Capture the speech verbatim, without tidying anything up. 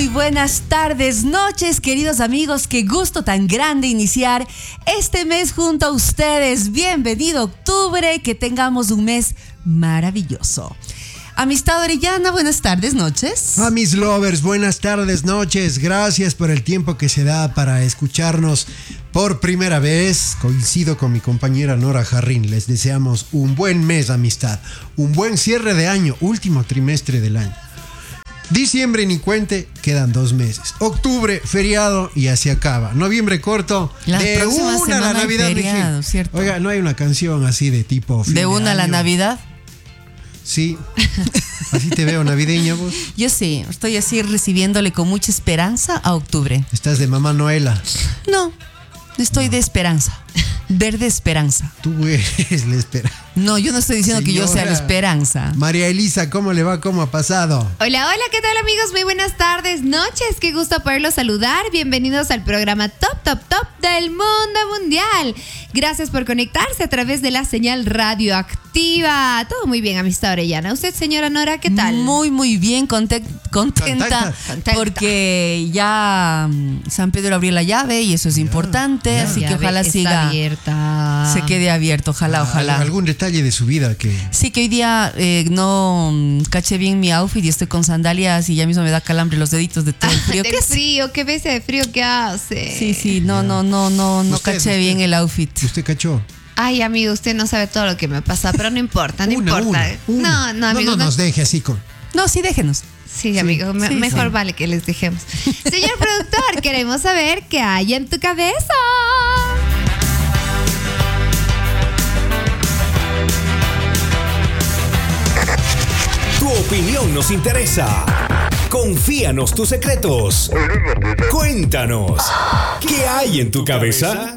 Muy buenas tardes, noches, queridos amigos. Qué gusto tan grande iniciar este mes junto a ustedes. Bienvenido octubre, que tengamos un mes maravilloso. Amistad Orellana, buenas tardes, noches. A mis lovers, buenas tardes, noches. Gracias por el tiempo que se da para escucharnos por primera vez. Coincido con mi compañera Nora Jarrín. Les deseamos un buen mes, amistad. Un buen cierre de año, último trimestre del año. Diciembre ni cuente, quedan dos meses. Octubre, feriado y así acaba. Noviembre corto, la de una la Navidad. Feriado, ¿cierto? Oiga, ¿no hay una canción así de tipo fin de una de la año? Navidad? Sí, así te veo navideña vos. Yo sí, estoy así recibiéndole con mucha esperanza a octubre. Estás de mamá Noela. No, estoy no. de esperanza. Verde esperanza. Tú eres la esperanza. No, yo no estoy diciendo Señora, que yo sea la esperanza. María Elisa, ¿cómo le va? ¿Cómo ha pasado? Hola, hola, ¿qué tal, amigos? Muy buenas tardes, noches. Qué gusto poderlos saludar. Bienvenidos al programa Top, Top, Top del Mundo Mundial. Gracias por conectarse a través de la señal radioactiva. Todo muy bien, amistad Orellana. ¿Usted, señora Nora, qué tal? Muy, muy bien, content, contenta, contenta. Porque ya San Pedro abrió la llave y eso es ya, importante. Ya. Así que ojalá siga abierta. Se quede abierto, ojalá, ah, ojalá. ¿Algún detalle de su vida que...? Sí, que hoy día eh, no caché bien mi outfit y estoy con sandalias y ya mismo me da calambre los deditos de todo el frío. ¿Qué frío? ¿Qué ves de frío que hace? Sí, sí, no, no, no, no, no usted, caché usted, bien el outfit. ¿Usted cachó? Ay, amigo, usted no sabe todo lo que me pasa, pero no importa, no una, importa. Una, una. No, no, amigo. No, no nos deje así con... No, sí, déjenos. Sí, sí, amigo, me, sí, mejor sí. Vale que les dejemos. Señor productor, queremos saber qué hay en tu cabeza. Tu opinión nos interesa. Confíanos tus secretos. Cuéntanos, ¿qué hay en tu cabeza?